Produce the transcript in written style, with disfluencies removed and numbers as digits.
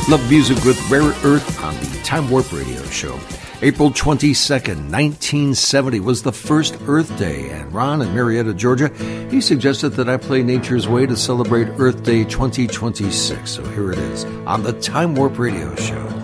Love music with Rare Earth on the Time Warp Radio Show. April 22nd, 1970 was the first Earth Day, and Ron in Marietta, Georgia, he suggested that I play Nature's Way to celebrate Earth Day 2026. So here it is on the Time Warp Radio Show.